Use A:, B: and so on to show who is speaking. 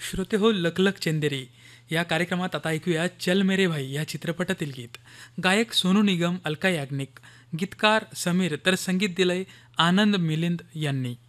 A: श्रोते हो लक चंदेरी या कार्यक्रमात आता ऐकूया चल मेरे भाई या चित्रपटातील गीत. गायक सोनू निगम, अलका याग्निक, गीतकार समीर तर संगीत दिलंय आनंद मिलिंद यांनी.